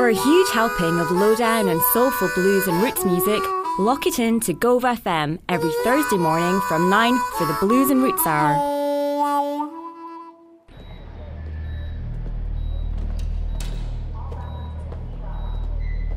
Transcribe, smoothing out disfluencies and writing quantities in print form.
For a huge helping of lowdown and soulful blues and roots music, lock it in to Gove FM every Thursday morning from 9 for the Blues and Roots Hour.